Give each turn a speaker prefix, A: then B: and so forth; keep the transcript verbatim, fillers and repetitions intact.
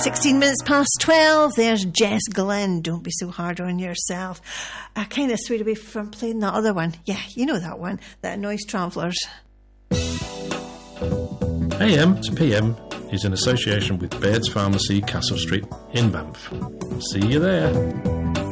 A: sixteen minutes past twelve. There's Jess Glynn. Don't be so hard on yourself. I kind of swayed away from playing that other one. Yeah, you know that one. That Noise Travellers.
B: A M to P M is in association with Baird's Pharmacy, Castle Street in Banff. See you there.